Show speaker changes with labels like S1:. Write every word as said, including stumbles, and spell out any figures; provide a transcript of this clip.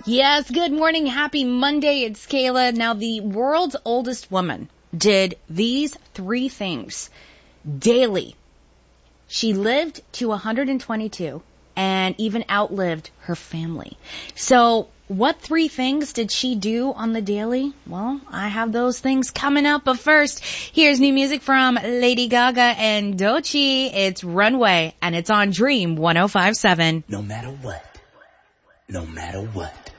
S1: Yes, good morning. Happy Monday. It's Kayla. Now, the world's oldest woman did these three things daily. She lived to one hundred twenty-two and even outlived her family. So what three things did she do on the daily? Well, I have those things coming up. But first, here's new music from Lady Gaga and Doechii. It's Runway, and it's on Dream one oh five point seven.
S2: No matter what, no matter what.